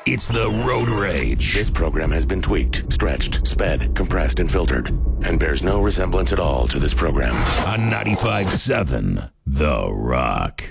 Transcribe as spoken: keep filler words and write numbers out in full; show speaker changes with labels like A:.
A: It's the Road Rage.
B: This program has been tweaked, stretched, sped, compressed, and filtered, and bears no resemblance at all to this program.
A: On ninety-five point seven, The Rock.